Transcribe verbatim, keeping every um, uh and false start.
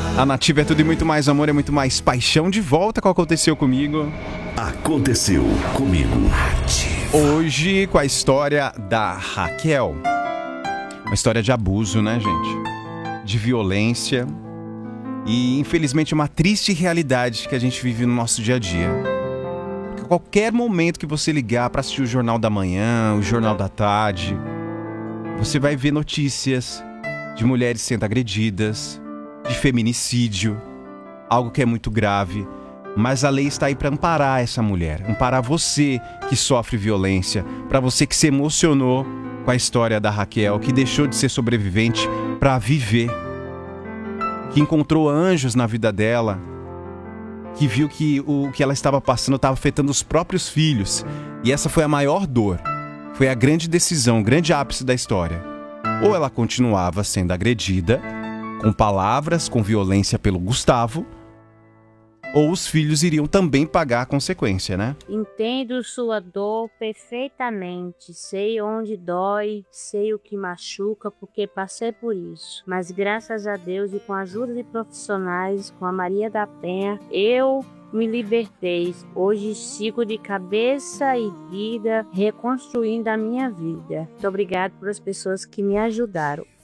A Nativa é tudo e muito mais amor, é muito mais paixão. De volta com o Aconteceu Comigo. Aconteceu comigo. Hoje com a história da Raquel. Uma história de abuso, né, gente? De violência. E infelizmente uma triste realidade que a gente vive no nosso dia a dia. Porque qualquer momento que você ligar para assistir o Jornal da Manhã, o Jornal da Tarde, você vai ver notícias de mulheres sendo agredidas, de feminicídio, algo que é muito grave. Mas a lei está aí para amparar essa mulher, amparar você que sofre violência, para você que se emocionou com a história da Raquel, que deixou de ser sobrevivente para viver, que encontrou anjos na vida dela, que viu que o que ela estava passando estava afetando os próprios filhos. E essa foi a maior dor, foi a grande decisão, o grande ápice da história. Ou ela continuava sendo agredida, com palavras, com violência pelo Gustavo, ou os filhos iriam também pagar a consequência, né? Entendo sua dor perfeitamente. Sei onde dói, sei o que machuca, porque passei por isso. Mas graças a Deus e com a ajuda de profissionais, com a Maria da Penha, eu me libertei. Hoje sigo de cabeça erguida, reconstruindo a minha vida. Muito obrigado pelas pessoas que me ajudaram.